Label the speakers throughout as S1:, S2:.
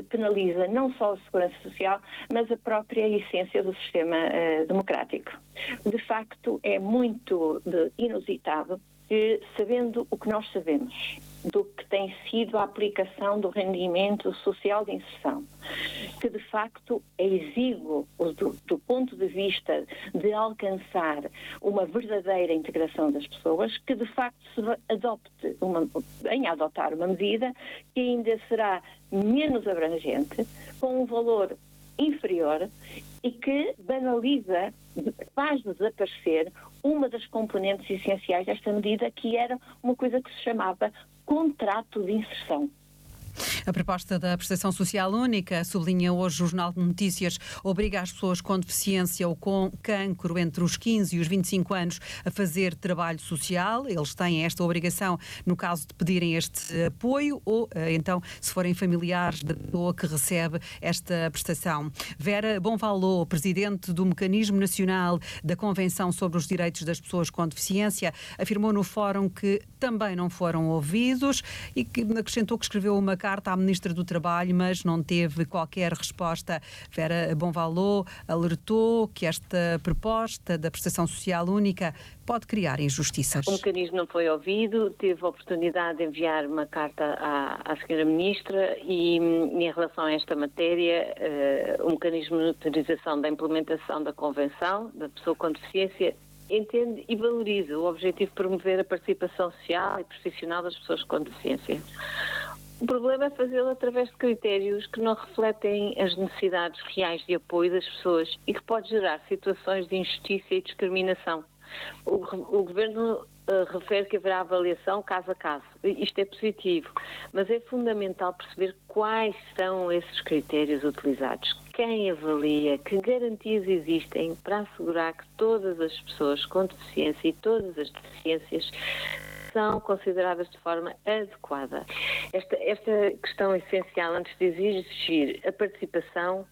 S1: penaliza não só a segurança social, mas a própria essência do sistema democrático. De facto, é muito inusitado que, sabendo o que nós sabemos do que tem sido a aplicação do rendimento social de inserção, que de facto é exíguo do ponto de vista de alcançar uma verdadeira integração das pessoas, que de facto venha a adotar uma medida que ainda será menos abrangente, com um valor inferior e que banaliza, faz desaparecer uma das componentes essenciais desta medida, que era uma coisa que se chamava contrato de inserção.
S2: A proposta da prestação social única, sublinha hoje o Jornal de Notícias, obriga as pessoas com deficiência ou com cancro entre os 15 e os 25 anos a fazer trabalho social. Eles têm esta obrigação no caso de pedirem este apoio ou, então, se forem familiares da pessoa que recebe esta prestação. Vera Bonvalot, presidente do Mecanismo Nacional da Convenção sobre os Direitos das Pessoas com Deficiência, afirmou no fórum que também não foram ouvidos e que acrescentou que escreveu uma carta à Ministra do Trabalho, mas não teve qualquer resposta. Vera Bonvalot alertou que esta proposta da prestação social única pode criar injustiças.
S1: O mecanismo não foi ouvido, teve a oportunidade de enviar uma carta à Sra. Ministra e, em relação a esta matéria, o mecanismo de monitorização da implementação da Convenção da pessoa com deficiência entende e valoriza o objetivo de promover a participação social e profissional das pessoas com deficiência. O problema é fazê-lo através de critérios que não refletem as necessidades reais de apoio das pessoas e que pode gerar situações de injustiça e discriminação. O Governo refere que haverá avaliação caso a caso. Isto é positivo, mas é fundamental perceber quais são esses critérios utilizados. Quem avalia, que garantias existem para assegurar que todas as pessoas com deficiência e todas as deficiências são consideradas de forma adequada. Esta questão essencial, antes de exigir a participação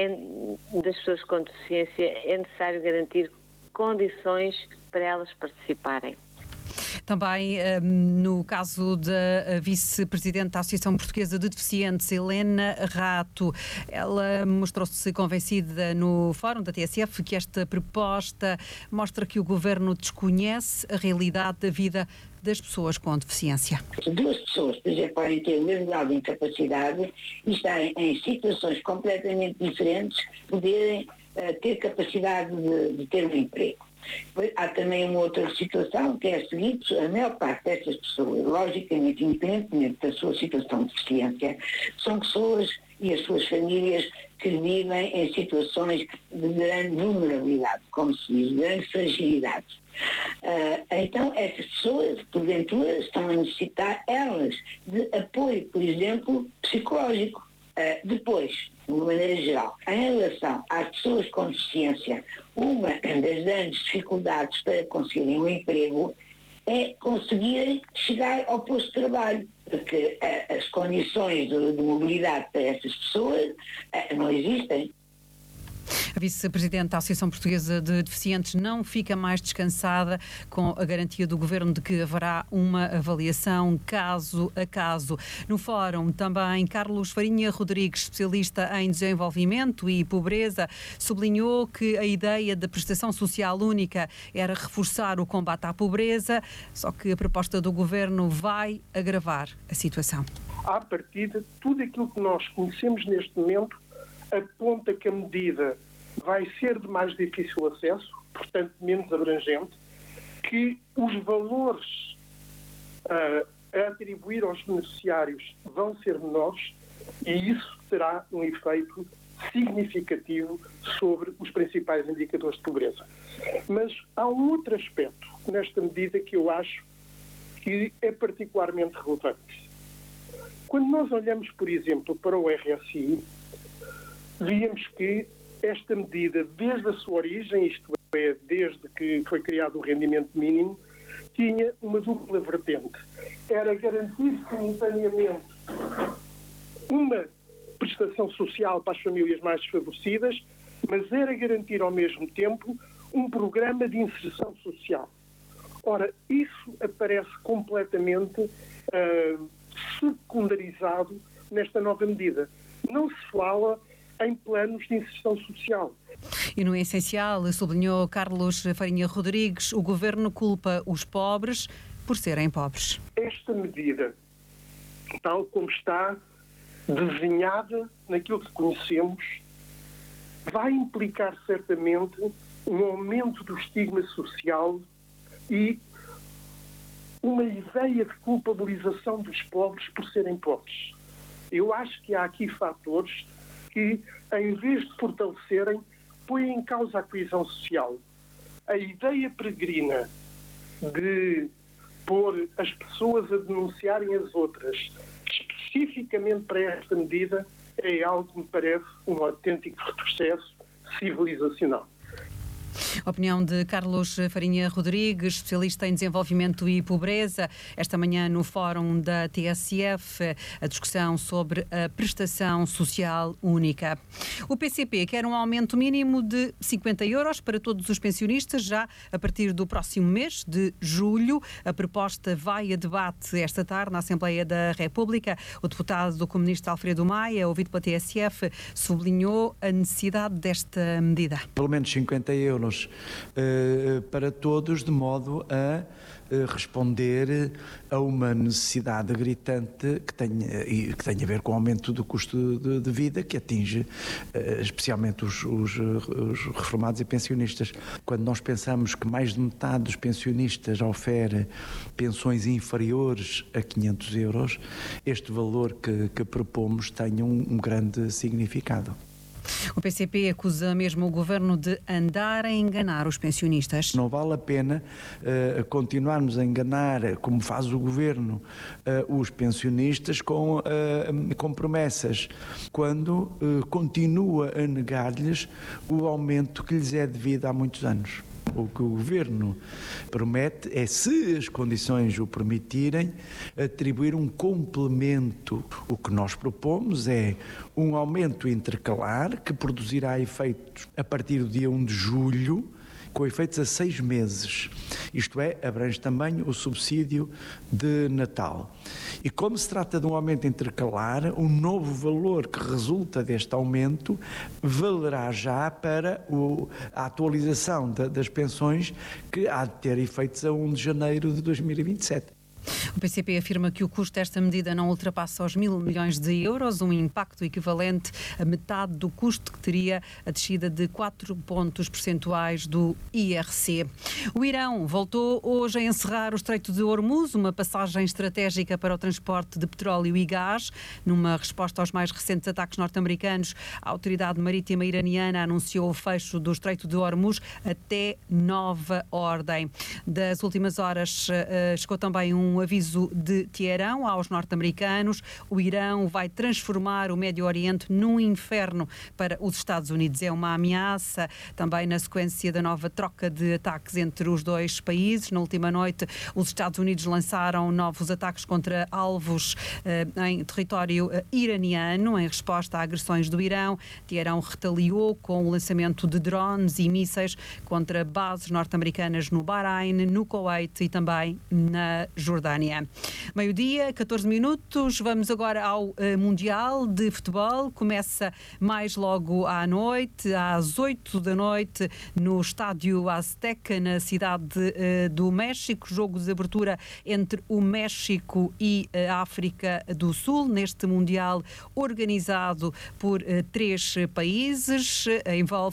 S1: das pessoas com deficiência, é necessário garantir condições para elas participarem.
S2: Também no caso da vice-presidente da Associação Portuguesa de Deficientes, Helena Rato, ela mostrou-se convencida no fórum da TSF que esta proposta mostra que o Governo desconhece a realidade da vida das pessoas com deficiência.
S3: Duas pessoas, por exemplo, podem ter o mesmo grau de incapacidade e estarem em situações completamente diferentes, poderem ter capacidade de ter um emprego. Há também uma outra situação que é a seguinte: a maior parte destas pessoas, logicamente, independentemente da sua situação de deficiência, são pessoas e as suas famílias que vivem em situações de grande vulnerabilidade, como se diz, de grande fragilidade. Então, essas pessoas, porventura, estão a necessitar, elas, de apoio, por exemplo, psicológico. Depois, de uma maneira geral, em relação às pessoas com deficiência, uma das grandes dificuldades para conseguirem um emprego é conseguirem chegar ao posto de trabalho, porque as condições de mobilidade para essas pessoas não existem.
S2: A vice-presidente da Associação Portuguesa de Deficientes não fica mais descansada com a garantia do Governo de que haverá uma avaliação caso a caso. No fórum também Carlos Farinha Rodrigues, especialista em desenvolvimento e pobreza, sublinhou que a ideia da prestação social única era reforçar o combate à pobreza, só que a proposta do Governo vai agravar a situação.
S4: À partida, tudo aquilo que nós conhecemos neste momento aponta que a medida vai ser de mais difícil acesso, portanto menos abrangente, que os valores a atribuir aos beneficiários vão ser menores e isso terá um efeito significativo sobre os principais indicadores de pobreza. Mas há um outro aspecto nesta medida que eu acho que é particularmente relevante. Quando nós olhamos, por exemplo, para o RSI, víamos que esta medida, desde a sua origem, isto é, desde que foi criado o rendimento mínimo, tinha uma dupla vertente. Era garantir simultaneamente uma prestação social para as famílias mais desfavorecidas, mas era garantir ao mesmo tempo um programa de inserção social. Ora, isso aparece completamente secundarizado nesta nova medida. não se fala em planos de inserção social.
S2: E no essencial, sublinhou Carlos Farinha Rodrigues, o Governo culpa os pobres por serem pobres.
S4: Esta medida, tal como está desenhada naquilo que conhecemos, vai implicar certamente um aumento do estigma social e uma ideia de culpabilização dos pobres por serem pobres. Eu acho que há aqui fatores que, em vez de fortalecerem, põem em causa a coesão social. A ideia peregrina de pôr as pessoas a denunciarem as outras, especificamente para esta medida, é algo que me parece um autêntico retrocesso civilizacional.
S2: Opinião de Carlos Farinha Rodrigues, especialista em desenvolvimento e pobreza. Esta manhã no fórum da TSF, a discussão sobre a prestação social única. O PCP quer um aumento mínimo de 50 euros para todos os pensionistas já a partir do próximo mês de julho. A proposta vai a debate esta tarde na Assembleia da República. O deputado comunista Alfredo Maia, ouvido pela TSF, sublinhou a necessidade desta medida.
S5: Pelo menos 50 euros para todos, de modo a responder a uma necessidade gritante que tem a ver com o aumento do custo de vida, que atinge especialmente os reformados e pensionistas. Quando nós pensamos que mais de metade dos pensionistas oferece pensões inferiores a 500 euros, este valor que propomos tem um grande significado.
S2: O PCP acusa mesmo o Governo de andar a enganar os pensionistas.
S5: Não vale a pena continuarmos a enganar, como faz o Governo, os pensionistas com promessas, quando continua a negar-lhes o aumento que lhes é devido há muitos anos. O que o Governo promete é, se as condições o permitirem, atribuir um complemento. O que nós propomos é um aumento intercalar que produzirá efeitos a partir do dia 1 de julho, com efeitos a 6 meses. Isto é, abrange também o subsídio de Natal. E como se trata de um aumento intercalar, o novo valor que resulta deste aumento valerá já para a atualização das pensões, que há de ter efeitos a 1 de janeiro de 2027.
S2: O PCP afirma que o custo desta medida não ultrapassa os 1.000 milhões de euros, um impacto equivalente a metade do custo que teria a descida de 4 pontos percentuais do IRC. O Irão voltou hoje a encerrar o Estreito de Hormuz, uma passagem estratégica para o transporte de petróleo e gás. Numa resposta aos mais recentes ataques norte-americanos, a autoridade marítima iraniana anunciou o fecho do Estreito de Hormuz até nova ordem. Das últimas horas, chegou também um aviso de Teherão aos norte-americanos. O Irão vai transformar o Médio Oriente num inferno para os Estados Unidos. É uma ameaça também na sequência da nova troca de ataques entre os dois países. Na última noite, os Estados Unidos lançaram novos ataques contra alvos em território iraniano, em resposta a agressões do Irão. Teherão retaliou com o lançamento de drones e mísseis contra bases norte-americanas no Bahrein, no Kuwait e também na Jordânia. Meio-dia, 14 minutos. Vamos agora ao Mundial de Futebol. Começa mais logo à noite, às 8 da noite, no estádio Azteca, na cidade do México. Jogo de abertura entre o México e a África do Sul, neste Mundial organizado por 3 países. Envolve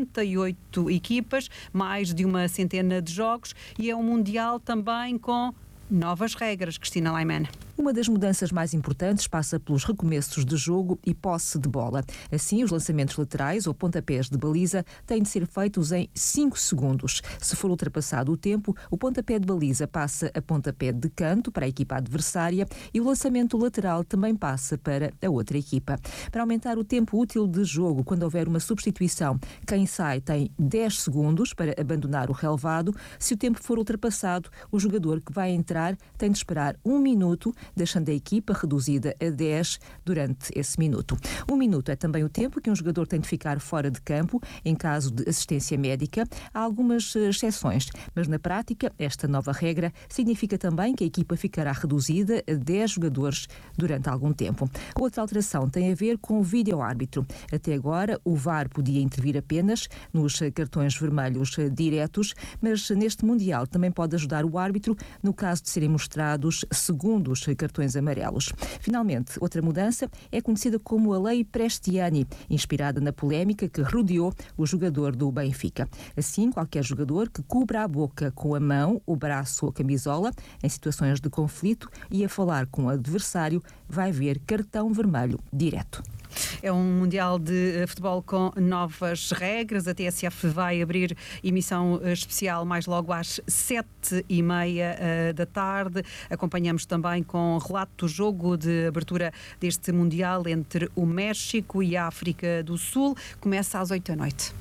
S2: 48 equipas, mais de uma centena de jogos, e é um Mundial também com novas regras. Cristina Laiman.
S6: Uma das mudanças mais importantes passa pelos recomeços de jogo e posse de bola. Assim, os lançamentos laterais ou pontapés de baliza têm de ser feitos em 5 segundos. Se for ultrapassado o tempo, o pontapé de baliza passa a pontapé de canto para a equipa adversária e o lançamento lateral também passa para a outra equipa. Para aumentar o tempo útil de jogo, quando houver uma substituição, quem sai tem 10 segundos para abandonar o relvado. Se o tempo for ultrapassado, o jogador que vai entrar entrar, tem de esperar 1 minuto, deixando a equipa reduzida a 10 durante esse minuto. 1 minuto é também o tempo que um jogador tem de ficar fora de campo em caso de assistência médica. Há algumas exceções, mas na prática esta nova regra significa também que a equipa ficará reduzida a 10 jogadores durante algum tempo. Outra alteração tem a ver com o vídeo-árbitro. Até agora o VAR podia intervir apenas nos cartões vermelhos diretos, mas neste Mundial também pode ajudar o árbitro no caso de serem mostrados segundos cartões amarelos. Finalmente, outra mudança é conhecida como a Lei Prestiani, inspirada na polémica que rodeou o jogador do Benfica. Assim, qualquer jogador que cubra a boca com a mão, o braço ou a camisola, em situações de conflito e a falar com o adversário, vai ver cartão vermelho direto.
S2: É um Mundial de Futebol com novas regras. A TSF vai abrir emissão especial mais logo às 7h30 da tarde. Acompanhamos também com relato do jogo de abertura deste Mundial entre o México e a África do Sul. Começa às 8 da noite.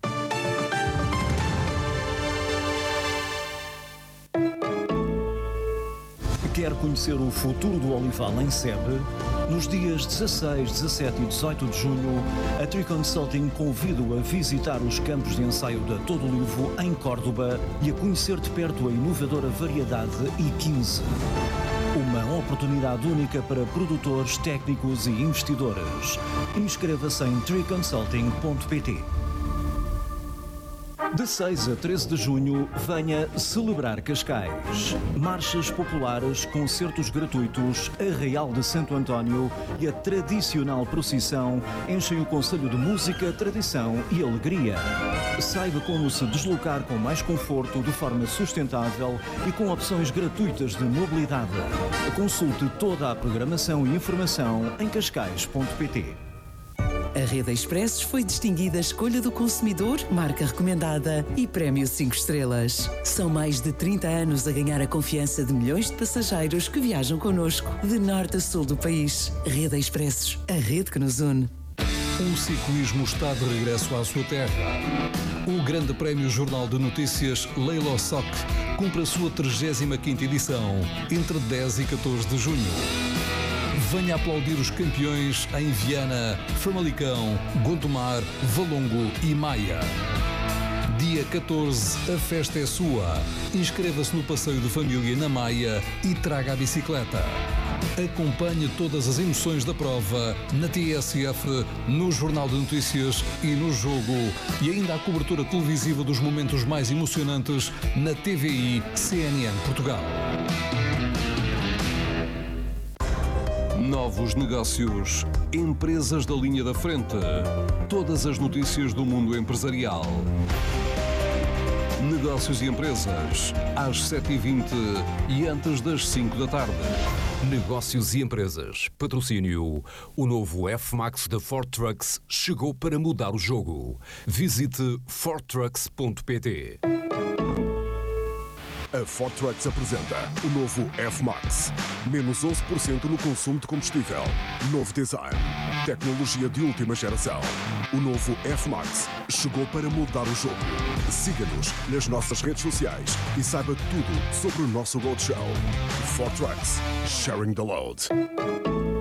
S7: Quer conhecer o futuro do olival em Sebe? Nos dias 16, 17 e 18 de junho, a Tree Consulting convida-o a visitar os campos de ensaio da Todo Olivo em Córdoba e a conhecer de perto a inovadora variedade I15. Uma oportunidade única para produtores, técnicos e investidores. Inscreva-se em treeconsulting.pt. De 6 a 13 de junho, venha celebrar Cascais. Marchas populares, concertos gratuitos, Arraial de Santo António e a tradicional procissão enchem o concelho de música, tradição e alegria. Saiba como se deslocar com mais conforto, de forma sustentável e com opções gratuitas de mobilidade. Consulte toda a programação e informação em cascais.pt.
S8: A Rede Expressos foi distinguida Escolha do Consumidor, marca recomendada e Prémio 5 estrelas. São mais de 30 anos a ganhar a confiança de milhões de passageiros que viajam connosco de norte a sul do país. Rede Expressos, a rede que nos une.
S9: O ciclismo está de regresso à sua terra. O Grande Prémio Jornal de Notícias Leilo Soc cumpre a sua 35ª edição, entre 10 e 14 de junho. Venha aplaudir os campeões em Viana, Famalicão, Gondomar, Valongo e Maia. Dia 14, a festa é sua. Inscreva-se no passeio de família na Maia e traga a bicicleta. Acompanhe todas as emoções da prova na TSF, no Jornal de Notícias e no Jogo. E ainda a cobertura televisiva dos momentos mais emocionantes na TVI CNN Portugal. Novos negócios, empresas da linha da frente, todas as notícias do mundo empresarial. Negócios e empresas, às 7h20 e antes das 5 da tarde.
S10: Negócios e empresas. Patrocínio. O novo F-Max da Ford Trucks chegou para mudar o jogo. Visite fordtrucks.pt.
S11: A Ford Trucks apresenta o novo F-Max. Menos 11% no consumo de combustível. Novo design. Tecnologia de última geração. O novo F-Max chegou para mudar o jogo. Siga-nos nas nossas redes sociais e saiba tudo sobre o nosso roadshow. Ford Trucks. Sharing the load.